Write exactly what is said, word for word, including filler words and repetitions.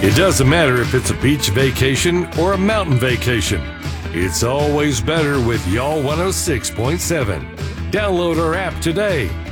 It doesn't matter if it's a beach vacation or a mountain vacation. It's always better with Y'all one oh six point seven. Download our app today.